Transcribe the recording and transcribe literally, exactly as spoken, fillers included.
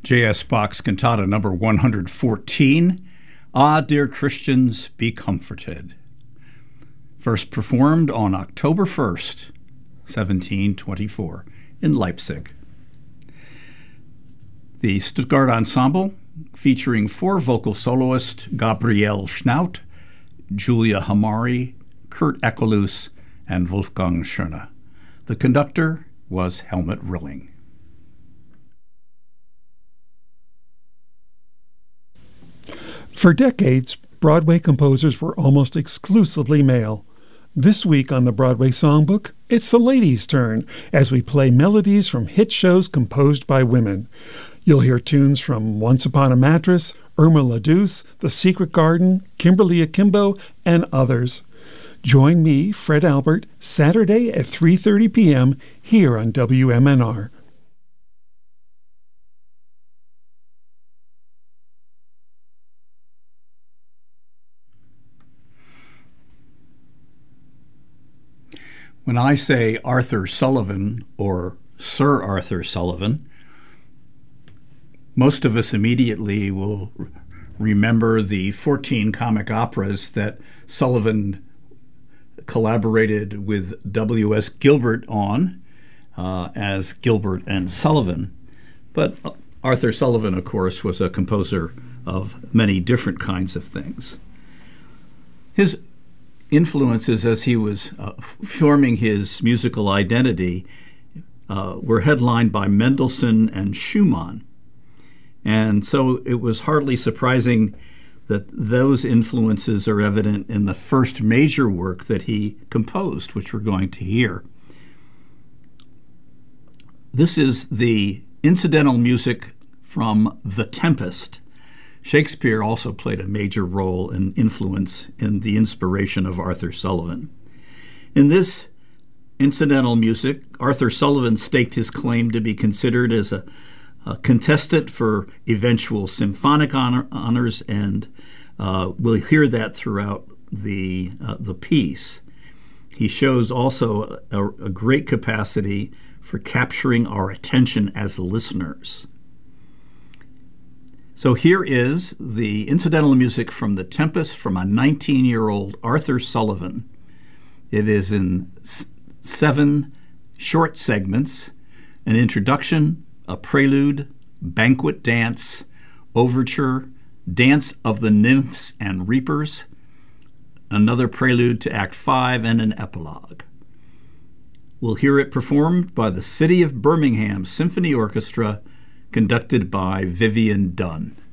J S. Bach's Cantata number one hundred fourteen, Ah, Dear Christians, Be Comforted. First performed on October first, seventeen twenty-four, in Leipzig. The Stuttgart Ensemble, featuring four vocal soloists, Gabriele Schnaut, Julia Hamari, Kurt Ekelus, and Wolfgang Schöne. The conductor was Helmut Rilling. For decades, Broadway composers were almost exclusively male. This week on the Broadway Songbook, it's the ladies' turn as we play melodies from hit shows composed by women. You'll hear tunes from Once Upon a Mattress, Irma La Douce, The Secret Garden, Kimberly Akimbo, and others. Join me, Fred Albert, Saturday at three thirty p.m. here on W M N R. When I say Arthur Sullivan or Sir Arthur Sullivan, most of us immediately will remember the fourteen comic operas that Sullivan collaborated with W S Gilbert on uh, as Gilbert and Sullivan. But Arthur Sullivan, of course, was a composer of many different kinds of things. His influences as he was uh, forming his musical identity uh, were headlined by Mendelssohn and Schumann. And so it was hardly surprising that those influences are evident in the first major work that he composed, which we're going to hear. This is the incidental music from The Tempest. Shakespeare also played a major role and influence in the inspiration of Arthur Sullivan. In this incidental music, Arthur Sullivan staked his claim to be considered as a, a contestant for eventual symphonic honor, honors, and uh, we'll hear that throughout the, uh, the piece. He shows also a, a great capacity for capturing our attention as listeners. So here is the incidental music from The Tempest from a nineteen-year-old Arthur Sullivan. It is in s- seven short segments: an introduction, a prelude, banquet dance, overture, dance of the nymphs and reapers, another prelude to Act Five, and an epilogue. We'll hear it performed by the City of Birmingham Symphony Orchestra, conducted by Vivian Dunn.